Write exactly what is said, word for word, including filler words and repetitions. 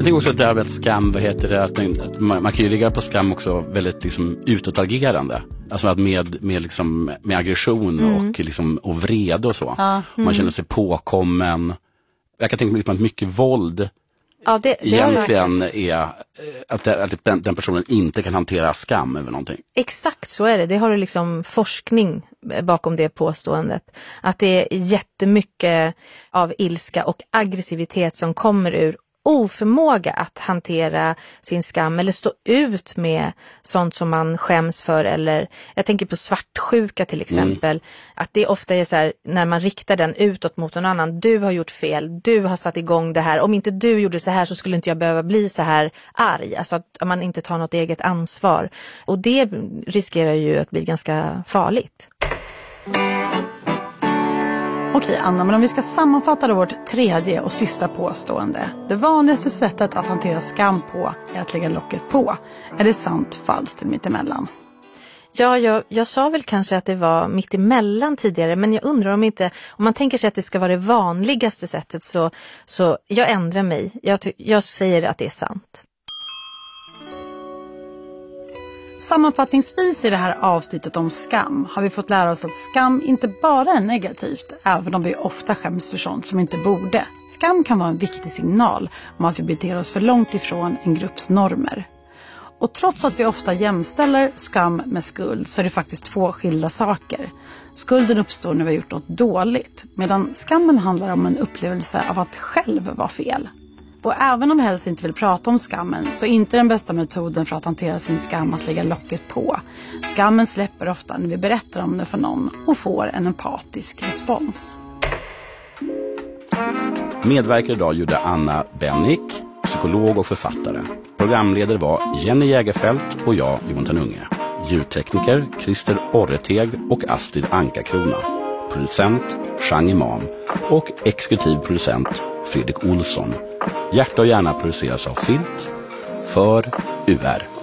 tänker också att det här med skam, vad heter det, att, att man, man kan ju ligga på skam också väldigt liksom utåtagerande. Alltså att med, med, liksom, med aggression mm. och, liksom, och vrede och så. Ja. Mm. Man känner sig påkommen. Jag kan tänka mig liksom att mycket våld ja, det, det egentligen är att, det, att den, den personen inte kan hantera skam över någonting. Exakt så är det. Det har du liksom forskning bakom det påståendet. Att det är jättemycket av ilska och aggressivitet som kommer ur oförmåga att hantera sin skam eller stå ut med sånt som man skäms för. Eller jag tänker på svartsjuka till exempel. Mm. Att det ofta är så här, när man riktar den utåt mot någon annan. Du har gjort fel, du har satt igång det här. Om inte du gjorde så här så skulle inte jag behöva bli så här arg. Alltså att man inte tar något eget ansvar. Och det riskerar ju att bli ganska farligt. Okej Anna, men om vi ska sammanfatta då vårt tredje och sista påstående. Det vanligaste sättet att hantera skam på är att lägga locket på. Är det sant, falskt eller mittemellan? Ja, jag, jag sa väl kanske att det var mittemellan tidigare, men jag undrar om inte, om man tänker sig att det ska vara det vanligaste sättet så, så jag ändrar mig. Jag, jag säger att det är sant. Sammanfattningsvis i det här avsnittet om skam har vi fått lära oss att skam inte bara är negativt, även om vi ofta skäms för sånt som inte borde. Skam kan vara en viktig signal om att vi beter oss för långt ifrån en grupps normer. Och trots att vi ofta jämställer skam med skuld så är det faktiskt två skilda saker. Skulden uppstår när vi har gjort något dåligt, medan skammen handlar om en upplevelse av att själv vara fel. Och även om vi helst inte vill prata om skammen så är inte den bästa metoden för att hantera sin skam att lägga locket på. Skammen släpper ofta när vi berättar om det för någon och får en empatisk respons. Medverkar idag gjorde Anna Bennick, psykolog och författare. Programledare var Jenny Jägerfält och jag, Johan Tanunge. Ljudtekniker Christer Orreteg och Astrid Ankakrona. Producent Chang Imam och exekutiv producent Fredrik Olsson. Hjärta och hjärna produceras av Filt för U R.